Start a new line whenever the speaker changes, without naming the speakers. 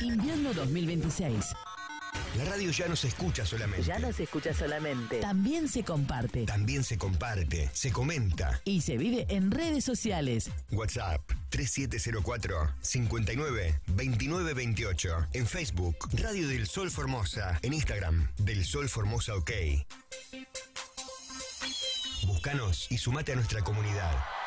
Invierno 2026.
La radio ya no se escucha solamente.
Ya no se escucha solamente. También se comparte.
También se comparte, se comenta.
Y se vive en redes sociales.
WhatsApp 3704 59 29 28. En Facebook, Radio del Sol Formosa. En Instagram, Del Sol Formosa OK. Búscanos y sumate a nuestra comunidad.